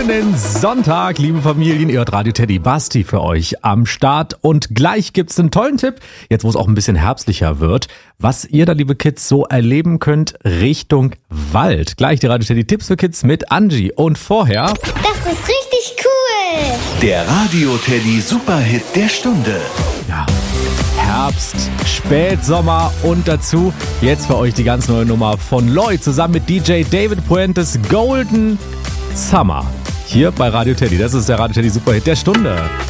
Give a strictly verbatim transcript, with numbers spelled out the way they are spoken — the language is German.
Schönen Sonntag, liebe Familien. Ihr hört Radio Teddy, Basti für euch am Start. Und gleich gibt's einen tollen Tipp, jetzt wo es auch ein bisschen herbstlicher wird, was ihr da, liebe Kids, so erleben könnt Richtung Wald. Gleich die Radio Teddy Tipps für Kids mit Angie. Und vorher... Das ist richtig cool! Der Radio Teddy Superhit der Stunde. Ja, Herbst, Spätsommer und dazu jetzt für euch die ganz neue Nummer von Lloyd zusammen mit D J David Puentes, Golden Summer. Hier bei Radio Teddy. Das ist der Radio Teddy Superhit der Stunde.